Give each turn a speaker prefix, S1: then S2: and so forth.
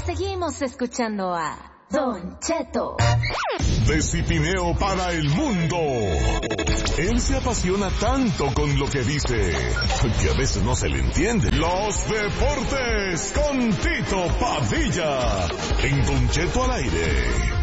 S1: seguimos escuchando a Don Cheto.
S2: De Cipineo para el mundo. Él se apasiona tanto con lo que dice que a veces no se le entiende. Los deportes con Tito Padilla en Don Cheto al aire.